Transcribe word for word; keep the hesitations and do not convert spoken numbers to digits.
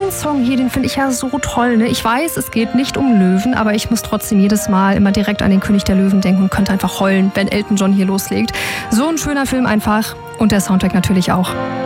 diesen Song hier, den finde ich ja so toll. Ne? Ich weiß, es geht nicht um Löwen, aber ich muss trotzdem jedes Mal immer direkt an den König der Löwen denken und könnte einfach heulen, wenn Elton John hier loslegt. So ein schöner Film einfach und der Soundtrack natürlich auch.